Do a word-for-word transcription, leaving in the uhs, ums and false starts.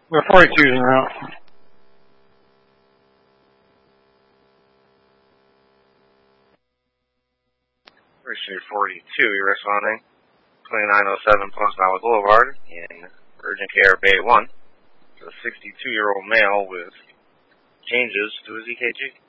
We're forty-twos en route. Pursuit forty-two, you're responding. twenty-nine oh seven Post Valley Boulevard in Urgent Care Bay one. It's a sixty-two-year-old male with changes to his E K G.